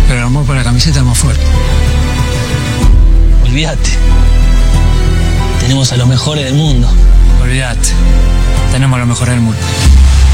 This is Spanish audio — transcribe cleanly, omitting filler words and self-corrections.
Pero el amor por la camiseta es más fuerte. Olvídate. Tenemos a los mejores del mundo. Olvídate. Tenemos a los mejores del mundo.